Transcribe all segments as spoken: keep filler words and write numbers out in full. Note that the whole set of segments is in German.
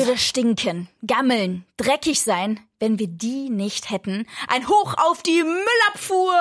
würde stinken, gammeln, dreckig sein, wenn wir die nicht hätten. Ein Hoch auf die Müllabfuhr!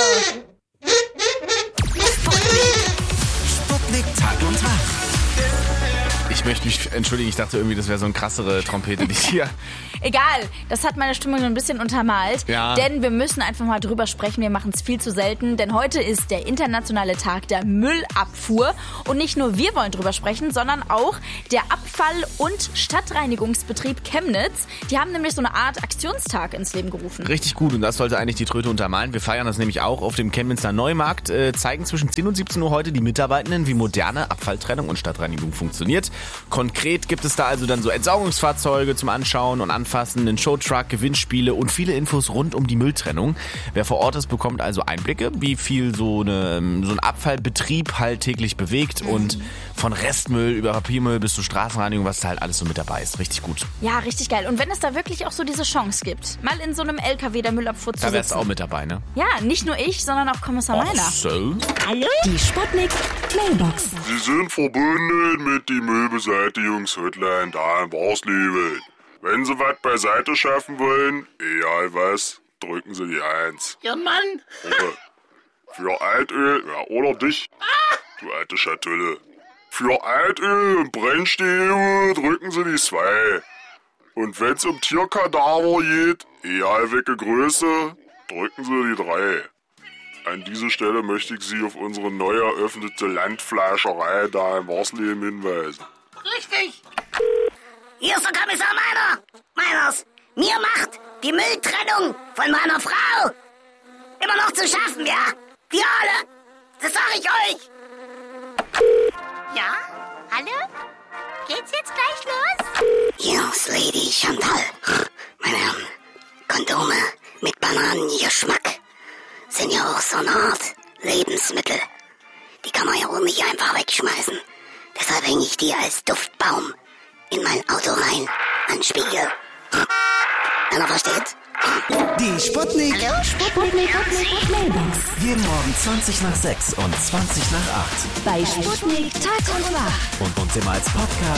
Sputnik Tag und Tag. Ich möchte mich entschuldigen, ich dachte irgendwie, das wäre so eine krassere Trompete, die hier... Egal, das hat meine Stimmung so ein bisschen untermalt, Ja. denn wir müssen einfach mal drüber sprechen, wir machen es viel zu selten, denn heute ist der internationale Tag der Müllabfuhr und nicht nur wir wollen drüber sprechen, sondern auch der Abfall- und Stadtreinigungsbetrieb Chemnitz. Die haben nämlich so eine Art Aktionstag ins Leben gerufen. Richtig gut und das sollte eigentlich die Tröte untermalen. Wir feiern das nämlich auch auf dem Chemnitzer Neumarkt, äh, zeigen zwischen zehn und siebzehn Uhr heute die Mitarbeitenden, wie moderne Abfalltrennung und Stadtreinigung funktioniert. Konkret gibt es da also dann so Entsorgungsfahrzeuge zum Anschauen und Anfassen, einen Showtruck, Gewinnspiele und viele Infos rund um die Mülltrennung. Wer vor Ort ist, bekommt also Einblicke, wie viel so, eine, so ein Abfallbetrieb halt täglich bewegt mhm. und von Restmüll über Papiermüll bis zur Straßenreinigung, was da halt alles so mit dabei ist. Richtig gut. Ja, richtig geil. Und wenn es da wirklich auch so diese Chance gibt, mal in so einem L K W der Müllabfuhr zu Da wärst sitzen. du auch mit dabei, ne? Ja, nicht nur ich, sondern auch Kommissar Meiner. Ach so. Hallo? Die Sputnik Mailbox. Sie sind verbunden mit die Müllbeseitigungshotline da in Warsleben. Wenn Sie was beiseite schaffen wollen, egal was, drücken Sie die eins. Ja, Mann. Oder für Altöl, ja, oder dich, du alte Schatulle. Für Altöl und Brennstäbe drücken Sie die zwei. Und wenn's um Tierkadaver geht, egal welche Größe, drücken Sie die drei. An dieser Stelle möchte ich Sie auf unsere neu eröffnete Landfleischerei da in Warsleben hinweisen. Richtig. Hier ist der Kommissar Meiner. Meiners, mir macht die Mülltrennung von meiner Frau immer noch zu schaffen, ja? Wir alle. Das sag ich euch. Ja? Hallo? Geht's jetzt gleich los? Hier ist Lady Chantal. Meine Herren, Kondome mit Bananengeschmack sind ja auch so eine Art Lebensmittel. Die kann man ja wohl nicht einfach wegschmeißen. Deshalb hänge ich die als Duftbaum in mein Auto rein, an Spiegel. Einer versteht? Die Sputnik. Hallo, Sputnik. Sputnik. Mailbox. Jeden Morgen zwanzig nach sechs und zwanzig nach acht. Bei Sputnik Tag und Nacht. Und uns immer als Podcast